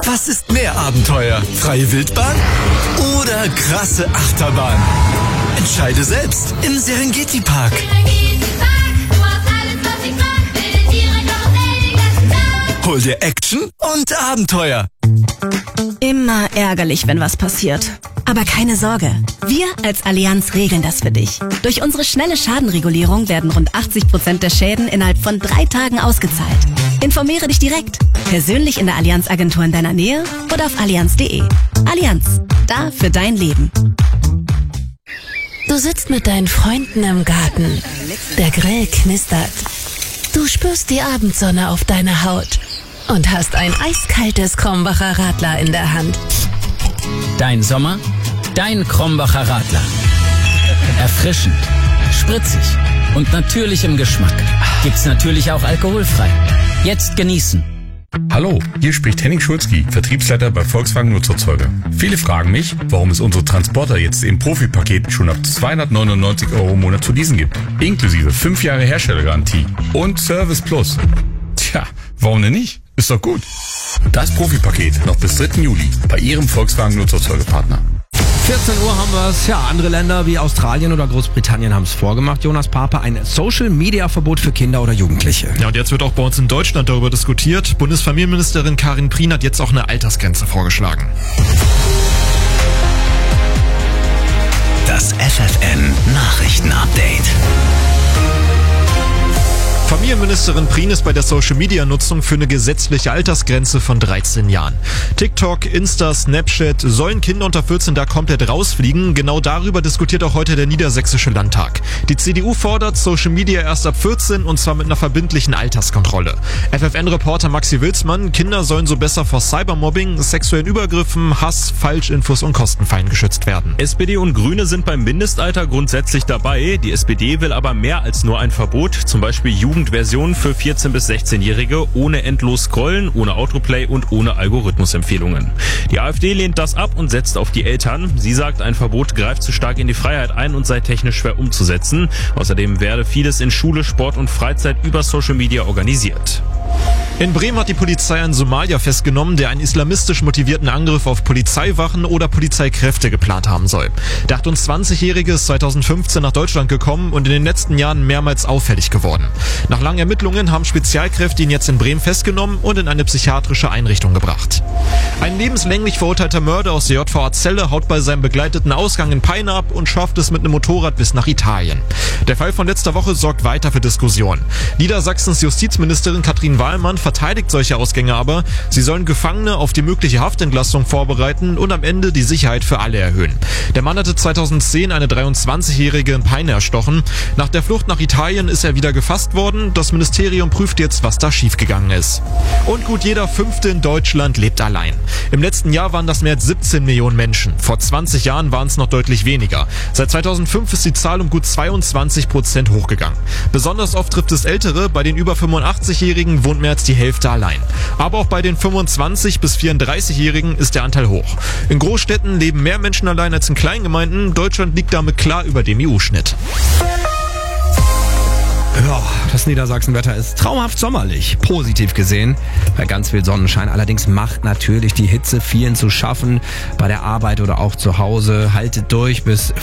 Was ist mehr Abenteuer? Freie Wildbahn oder krasse Achterbahn? Entscheide selbst im Serengeti Park. Hol dir Action und Abenteuer. Immer ärgerlich, wenn was passiert. Aber keine Sorge, wir als Allianz regeln das für dich. Durch unsere schnelle Schadenregulierung werden rund 80% der Schäden innerhalb von 3 Tagen ausgezahlt. Informiere dich direkt, persönlich in der Allianz-Agentur in deiner Nähe oder auf allianz.de. Allianz, da für dein Leben. Du sitzt mit deinen Freunden im Garten. Der Grill knistert. Du spürst die Abendsonne auf deiner Haut und hast ein eiskaltes Krombacher Radler in der Hand. Dein Sommer, dein Krombacher Radler. Erfrischend, spritzig und natürlich im Geschmack. Gibt's natürlich auch alkoholfrei. Jetzt genießen. Hallo, hier spricht Henning Schulzki, Vertriebsleiter bei Volkswagen Nutzerzeuger. Viele fragen mich, warum es unsere Transporter jetzt im Profipaket schon ab 299 € im Monat zu leasen gibt. Inklusive 5 Jahre Herstellergarantie und Service Plus. Tja, warum denn nicht? Ist doch gut. Das Profipaket noch bis 3. Juli bei Ihrem Volkswagen Nutzerzeugerpartner. 14 Uhr haben wir es. Ja, andere Länder wie Australien oder Großbritannien haben es vorgemacht. Jonas Pape, ein Social-Media-Verbot für Kinder oder Jugendliche. Ja, und jetzt wird auch bei uns in Deutschland darüber diskutiert. Bundesfamilienministerin Karin Prien hat jetzt auch eine Altersgrenze vorgeschlagen. Das FFN Nachrichtenupdate. Familienministerin Prien ist bei der Social-Media-Nutzung für eine gesetzliche Altersgrenze von 13 Jahren. TikTok, Insta, Snapchat, sollen Kinder unter 14 da komplett rausfliegen? Genau darüber diskutiert auch heute der Niedersächsische Landtag. Die CDU fordert Social-Media erst ab 14 und zwar mit einer verbindlichen Alterskontrolle. FFN-Reporter Maxi Wilsmann, Kinder sollen so besser vor Cybermobbing, sexuellen Übergriffen, Hass, Falschinfos und Kostenfallen geschützt werden. SPD und Grüne sind beim Mindestalter grundsätzlich dabei. Die SPD will aber mehr als nur ein Verbot, zum Beispiel Jugendversion für 14- bis 16-Jährige ohne endlos Scrollen, ohne Autoplay und ohne Algorithmusempfehlungen. Die AfD lehnt das ab und setzt auf die Eltern. Sie sagt, ein Verbot greift zu stark in die Freiheit ein und sei technisch schwer umzusetzen. Außerdem werde vieles in Schule, Sport und Freizeit über Social Media organisiert. In Bremen hat die Polizei einen Somalier festgenommen, der einen islamistisch motivierten Angriff auf Polizeiwachen oder Polizeikräfte geplant haben soll. Der 28-Jährige ist 2015 nach Deutschland gekommen und in den letzten Jahren mehrmals auffällig geworden. Nach langen Ermittlungen haben Spezialkräfte ihn jetzt in Bremen festgenommen und in eine psychiatrische Einrichtung gebracht. Ein lebenslänglich verurteilter Mörder aus der JVA Celle haut bei seinem begleiteten Ausgang in Peine ab und schafft es mit einem Motorrad bis nach Italien. Der Fall von letzter Woche sorgt weiter für Diskussionen. Niedersachsens Justizministerin Katrin Wahlmann verteidigt solche Ausgänge aber. Sie sollen Gefangene auf die mögliche Haftentlassung vorbereiten und am Ende die Sicherheit für alle erhöhen. Der Mann hatte 2010 eine 23-Jährige in Peine erstochen. Nach der Flucht nach Italien ist er wieder gefasst worden. Das Ministerium prüft jetzt, was da schiefgegangen ist. Und gut jeder 5. in Deutschland lebt allein. Im letzten Jahr waren das mehr als 17 Millionen Menschen. Vor 20 Jahren waren es noch deutlich weniger. Seit 2005 ist die Zahl um gut 22% hochgegangen. Besonders oft trifft es Ältere. Bei den über 85-Jährigen wohnt mehr als die Hälfte allein. Aber auch bei den 25- bis 34-Jährigen ist der Anteil hoch. In Großstädten leben mehr Menschen allein als in Kleingemeinden. Deutschland liegt damit klar über dem EU-Schnitt. Ja, das Niedersachsenwetter ist traumhaft sommerlich, positiv gesehen, bei ganz viel Sonnenschein. Allerdings macht natürlich die Hitze vielen zu schaffen, bei der Arbeit oder auch zu Hause. Haltet durch bis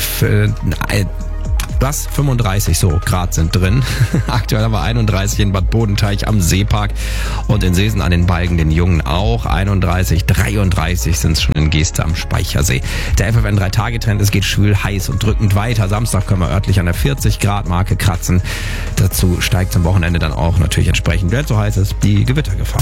35 so Grad sind drin. Aktuell haben wir 31 in Bad Bodenteich am Seepark und in Seesen an den Balgen, den Jungen auch. 31, 33 sind es schon in Geeste am Speichersee. Der FFN 3-Tage-Trend, es geht schwül, heiß und drückend weiter. Samstag können wir örtlich an der 40 Grad Marke kratzen. Dazu steigt zum Wochenende dann auch natürlich entsprechend, wenn es so heiß ist, die Gewittergefahr.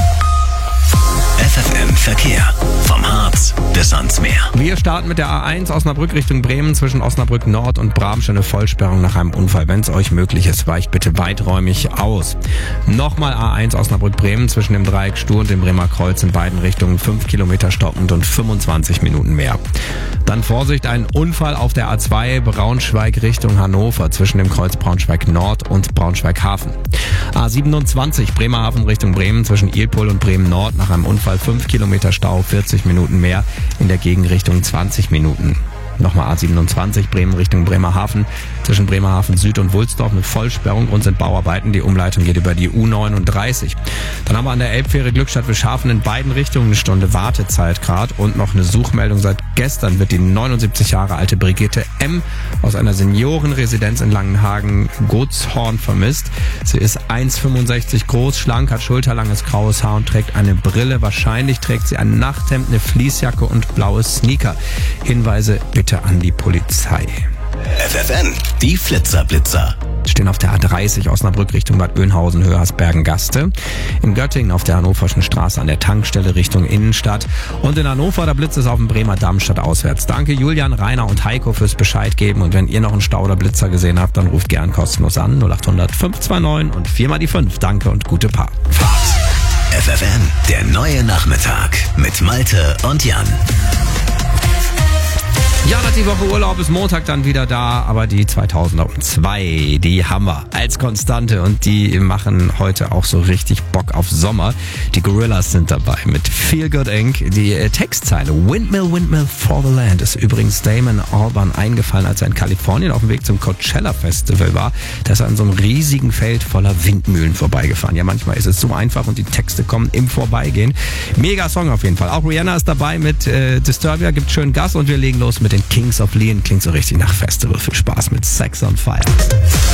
FFN Verkehr. Vom Harz bis ans Meer. Wir starten mit der A1 Osnabrück Richtung Bremen zwischen Osnabrück Nord und Bramstedt. Eine Vollsperrung nach einem Unfall. Wenn es euch möglich ist, weicht bitte weiträumig aus. Nochmal A1 Osnabrück Bremen zwischen dem Dreieck Stur und dem Bremer Kreuz in beiden Richtungen 5 Kilometer stockend und 25 Minuten mehr. Dann Vorsicht, ein Unfall auf der A2 Braunschweig Richtung Hannover zwischen dem Kreuz Braunschweig Nord und Braunschweig Hafen. A27 Bremerhaven Richtung Bremen zwischen Ilpol und Bremen Nord nach einem Unfall 5 Kilometer Stau, 40 Minuten mehr, in der Gegenrichtung 20 Minuten. Nochmal A27 Bremen Richtung Bremerhaven zwischen Bremerhaven Süd und Wulsdorf eine Vollsperrung und sind Bauarbeiten. Die Umleitung geht über die U39. Dann haben wir an der Elbfähre Glückstadt-Wilshafen in beiden Richtungen eine Stunde Wartezeit gerade und noch eine Suchmeldung. Seit gestern wird die 79 Jahre alte Brigitte M. aus einer Seniorenresidenz in Langenhagen-Gotshorn vermisst. Sie ist 1,65 groß, schlank, hat schulterlanges graues Haar und trägt eine Brille. Wahrscheinlich trägt sie ein Nachthemd, eine Fließjacke und blaue Sneaker. Hinweise bitte an die Polizei. FFN, die Flitzer-Blitzer. Stehen auf der A30 Osnabrück Richtung Bad Oeynhausen, Höhersbergen-Gaste. In Göttingen auf der Hannoverschen Straße an der Tankstelle Richtung Innenstadt. Und in Hannover, da blitzt es auf dem Bremer Damm stadtauswärts. Danke Julian, Rainer und Heiko fürs Bescheid geben. Und wenn ihr noch einen Stau oder Blitzer gesehen habt, dann ruft gern kostenlos an 0800 529 und 4 mal die 5. Danke und gute Fahrt. FFN, der neue Nachmittag mit Malte und Jan. Jan hat die Woche Urlaub, ist Montag dann wieder da, aber die 2002, die haben wir als Konstante und die machen heute auch so richtig Bock auf Sommer. Die Gorillas sind dabei mit Feel Good Inc. Die Textzeile Windmill, Windmill for the Land ist übrigens Damon Albarn eingefallen, als er in Kalifornien auf dem Weg zum Coachella Festival war. Da ist er an so einem riesigen Feld voller Windmühlen vorbeigefahren. Ja, manchmal ist es so einfach und die Texte kommen im Vorbeigehen. Mega Song auf jeden Fall. Auch Rihanna ist dabei mit Disturbia, gibt schön Gas und wir legen los mit den Kings of Leon. Klingt so richtig nach Festival. Viel Spaß mit Sex on Fire.